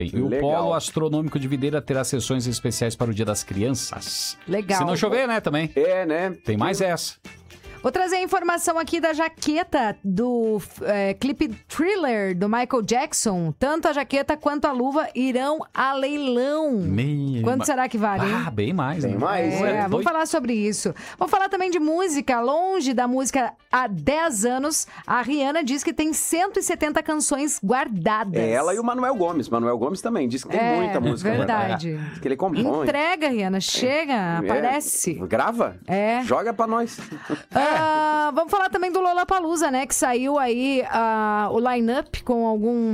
E o Polo Astronômico de Videira terá sessões especiais para o Dia das Crianças. Legal. Se não chover, né, também. Né? Tem mais essa. Vou trazer a informação aqui da jaqueta do clipe Thriller do Michael Jackson. Tanto a jaqueta quanto a luva irão a leilão. Quanto será que vale, hein? Bem mais, Bem né? mais. Vamos falar sobre isso. Vamos falar também de música. Longe da música há 10 anos, a Rihanna diz que tem 170 canções guardadas. Ela e o Manuel Gomes. Manuel Gomes também diz que tem muita música verdade. guardada. Diz que ele compõe. Entrega, Rihanna. Chega, aparece. Grava? Joga pra nós. Vamos falar também do Lollapalooza, né? Que saiu aí o line-up com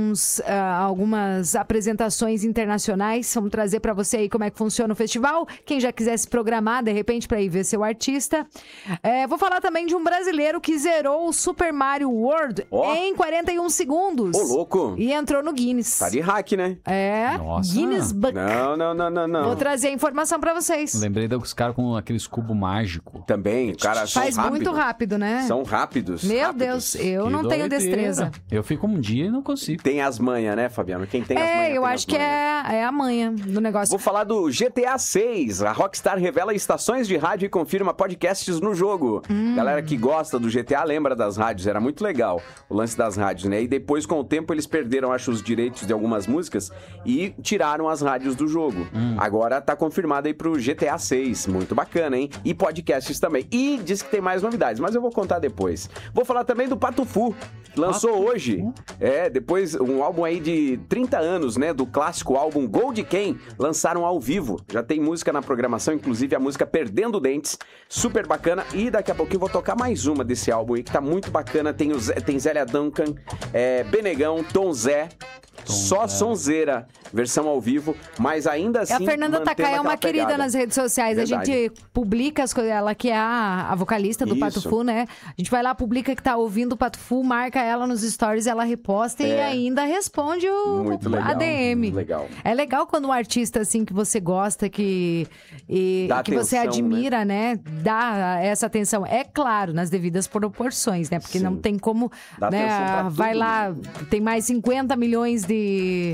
algumas apresentações internacionais. Vamos trazer pra você aí como é que funciona o festival. Quem já quiser se programar, de repente, pra ir ver seu artista. Vou falar também de um brasileiro que zerou o Super Mario World em 41 segundos. Ô, louco. E entrou no Guinness. Tá de hack, né? Nossa. Guinness Book. Não. Vou trazer a informação pra vocês. Lembrei dos caras com aqueles cubos mágicos. Também, cara, Faz muito rápido, né? São rápidos. Meu Deus, eu não tenho destreza. Eu fico um dia e não consigo. Tem as manhas, né, Fabiano? Quem tem as manhas eu acho que é a manha do negócio. Vou falar do GTA 6. A Rockstar revela estações de rádio e confirma podcasts no jogo. Galera que gosta do GTA lembra das rádios. Era muito legal o lance das rádios, né? E depois, com o tempo, eles perderam, acho, os direitos de algumas músicas e tiraram as rádios do jogo. Agora tá confirmado aí pro GTA 6. Muito bacana, hein? E podcasts também. E diz que tem mais novidades, mas eu vou contar depois. Vou falar também do Pato Fu. Lançou hoje, depois um álbum aí de 30 anos, né, do clássico álbum Gold Ken, lançaram ao vivo. Já tem música na programação, inclusive a música Perdendo Dentes, super bacana. E daqui a pouquinho eu vou tocar mais uma desse álbum aí, que tá muito bacana. Tem Zélia Duncan, Benegão, Tom Zé, só sonzeira, versão ao vivo, mas ainda assim... A Fernanda Takai é uma querida nas redes sociais. Verdade. A gente publica as coisas, ela que é a vocalista do Pato Fu, né? A gente vai lá, publica que tá ouvindo o Pato Fu, marca ela nos stories, ela reposta e ainda responde a DM. Legal. É legal quando um artista, assim, que você gosta, que você admira, né? Dá essa atenção. É claro, nas devidas proporções, né? Porque não tem como... Dá né? Vai tudo, lá, tem mais 50 milhões de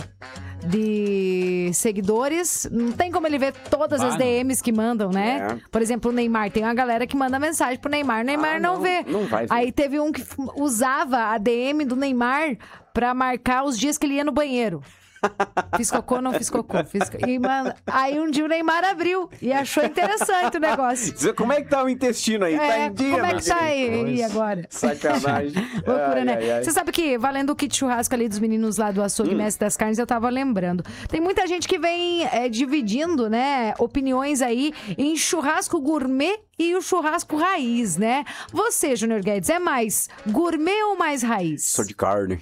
seguidores, não tem como ele ver todas as DMs que mandam, né? Por exemplo, o Neymar, tem uma galera que manda mensagem pro Neymar, o Neymar não vê. Não vai ver. Aí teve um que usava a DM do Neymar pra marcar os dias que ele ia no banheiro. Fiz cocô, não fiz cocô. E, mano, aí um dia o Neymar abriu e achou interessante o negócio. Como é que tá o intestino aí? Tá em dia, como é que tá aí agora? Sacanagem. Loucura, né? Você sabe que, valendo o kit churrasco ali dos meninos lá do Açougue Mestre das Carnes, eu tava lembrando. Tem muita gente que vem dividindo, né, opiniões aí em churrasco gourmet e o churrasco raiz, né? Você, Júnior Guedes, é mais gourmet ou mais raiz? Sou de carne.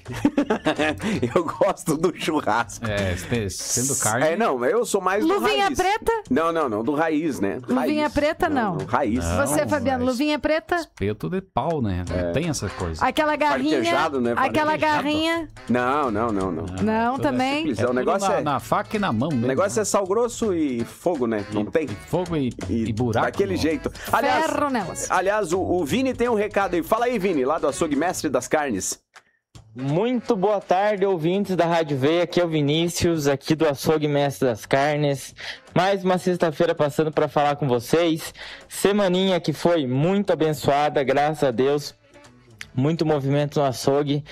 Eu gosto do churrasco. Sendo carne... não, eu sou mais do luvinha raiz. preta? Não, do raiz, né? Luvinha preta, não. Raiz. Você, Fabiano, luvinha preta? Espeto de pau, né? Não tem essas coisas. Aquela garrinha... Farquejado, né? Aquela garrinha... Não. Não, também? O negócio na faca e na mão mesmo. O negócio é sal grosso e fogo, né? Não tem? Fogo e buraco. Daquele jeito. Ferro nelas. Aliás, o Vini tem um recado aí. Fala aí, Vini, lá do Açougue Mestre das Carnes. Muito boa tarde, ouvintes da Rádio V. Aqui é o Vinícius, aqui do Açougue Mestre das Carnes. Mais uma sexta-feira passando para falar com vocês. Semaninha que foi muito abençoada, graças a Deus. Muito movimento no açougue.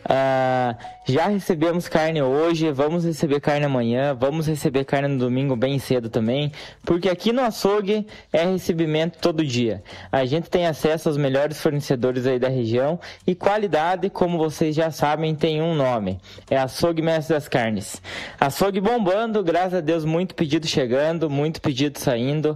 Já recebemos carne hoje, vamos receber carne amanhã, vamos receber carne no domingo bem cedo também, porque aqui no açougue é recebimento todo dia. A gente tem acesso aos melhores fornecedores aí da região e qualidade, como vocês já sabem, tem um nome. É Açougue Mestre das Carnes. Açougue bombando, graças a Deus, muito pedido chegando, muito pedido saindo.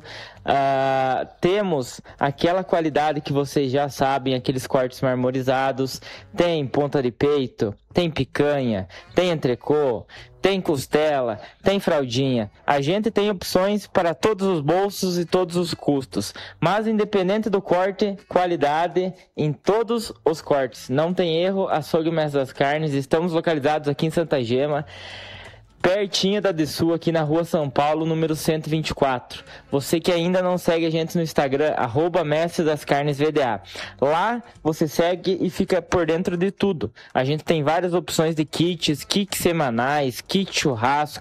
Temos aquela qualidade que vocês já sabem, aqueles cortes marmorizados, tem ponta de peito, tem picanha, tem entrecô, tem costela, tem fraldinha. A gente tem opções para todos os bolsos e todos os custos, mas independente do corte, qualidade em todos os cortes. Não tem erro, Açougue Mestre das Carnes. Estamos localizados aqui em Santa Gema, pertinho da Dessul, aqui na Rua São Paulo, número 124. Você que ainda não segue a gente no Instagram, @Mestre das Carnes VDA. Lá você segue e fica por dentro de tudo. A gente tem várias opções de kits semanais, kit churrasco,